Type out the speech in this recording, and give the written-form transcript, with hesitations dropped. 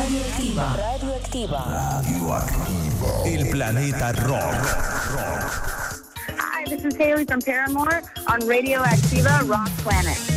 Radioactiva. El planeta rock. Hi, this is Haley from Paramore on Radioactiva Rock Planet.